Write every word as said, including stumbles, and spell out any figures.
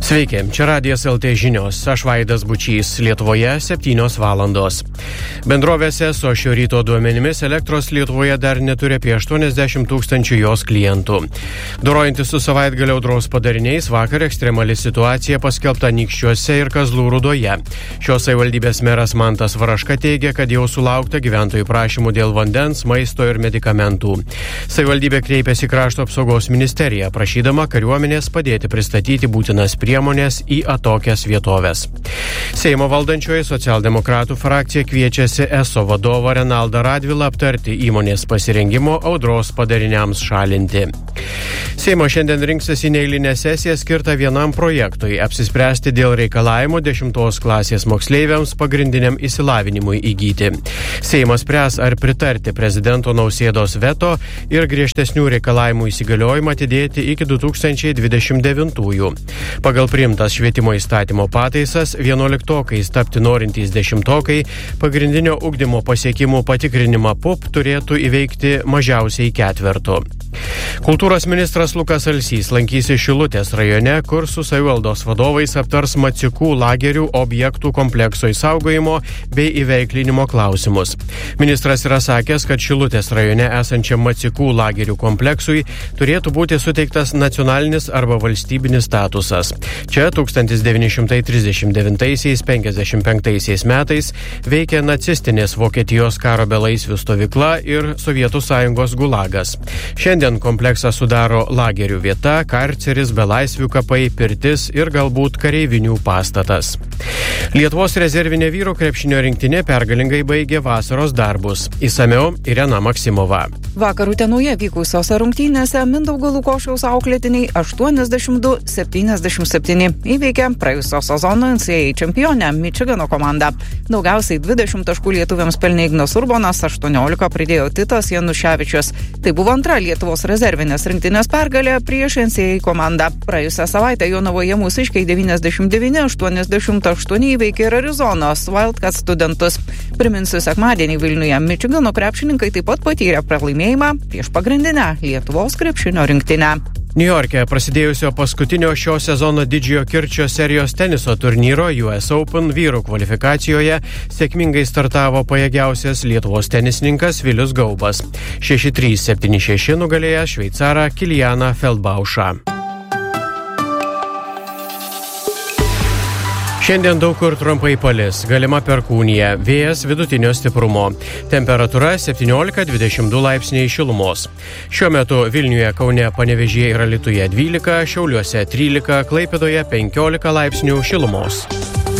Sveiki, čia Radijas L T žinios, aš Vaidas Bučys, Lietuvoje septynios valandos. Bendrovės ESO šio ryto duomenimis elektros Lietuvoje dar neturi apie aštuoniasdešimt tūkstančių jos klientų. Dorojantis su savaitgalio audros padariniais, vakar ekstremali situacija paskelbta Anykščiuose ir Kazlų Rūdoje. Šios savivaldybės meras Mantas Varaška teigia, kad jau sulaukta gyventojų prašymų dėl vandens, maisto ir medikamentų. Savivaldybė kreipėsi Krašto apsaugos ministeriją, prašydama kariuomenės padėti pristatyti būtinas priemonės priemonės į atokias vietovės. Seimo valdančioji socialdemokratų frakcija kviečiasi ESO vadovą Renaldą Radvilą aptarti įmonės pasirengimo audros padariniams šalinti. Seimo šiandien rinksis į neeilinę sesiją skirtą vienam projektui apsispręsti dėl reikalavimo dešimtos klasės moksleiviams pagrindiniam išsilavinimui įgyti. Seimas spręs, ar pritarti prezidento Nausėdos veto ir griežtesnių reikalavimų įsigaliojimą atidėti iki du tūkstančiai dvidešimt devintųjų. Pagal priimtas švietimo įstatymo pataisas, vienuoliktokais tapti norintys dešimtokai pagrindinio ugdymo pasiekimų patikrinimą P U P turėtų įveikti mažiausiai ketvertu. Kultūros ministras Lukas Alsys lankysi Šilutės rajone, kur su savivaldos vadovais aptars Macikų lagerių objektų komplekso išsaugojimo bei įveiklinimo klausimus. Ministras yra sakęs, kad Šilutės rajone esančiam Macikų lagerių kompleksui turėtų būti suteiktas nacionalinis arba valstybinis statusas. Čia tūkstantis devyni šimtai trisdešimt devintaisiais - penkiasdešimt penktaisiais metais veikė nacistinės Vokietijos karo belaisvių stovykla ir Sovietų sąjungos gulagas. Šiandien kompleksą sudaro lagerių vieta, karceris, belaisvių kapai, pirtis ir galbūt kareivinių pastatas. Lietuvos rezervinė vyrų krepšinio rinktinė pergalingai baigė vasaros darbus. Išsamiau Irena Maksimova. Vakar Utenoje vykusiose rungtynėse Mindaugo Lukošiaus auklėtiniai aštuoniasdešimt du septyniasdešimt septyni įveikė praėjusio sezono N C A A čempionę Mičigano komandą. Daugiausiai dvidešimt taškų lietuviams pelnė Ignas Urbonas, aštuoniolika pridėjo Titas Januševičius. Tai buvo antra Lietuvos rezervinės rinktinės pergalė prieš N C A A komandą. Praėjusią savaitę Jonavoje mūsiškiai devyniasdešimt devyni aštuoniasdešimt aštuoni įveikė ir Arizonos Wildcats studentus. Priminsiu, sekmadienį Vilniuje Mičigano krepšininkai taip pat patyrė pralaimėjimą prieš pagrindinę Lietuvos krepšinio rinktinę. Niujorke prasidėjusio paskutinio šio sezono didžiojo kirčio serijos teniso turnyro U S Open vyrų kvalifikacijoje sėkmingai startavo pajėgiausias Lietuvos tenisininkas Vilius Gaubas. šeši trys septyni šeši nugalėjo šveicarą Kilianą Feldbaušą. Šiandien daug kur trumpai palis, galima perkūnija, vėjas vidutinio stiprumo. Temperatūra septyniolika dvidešimt du laipsniai šilumos. Šiuo metu Vilniuje, Kaune, Panevėžyje ir Alytuje dvylika, Šiauliuose trylika, Klaipėdoje penkiolika laipsnių šilumos.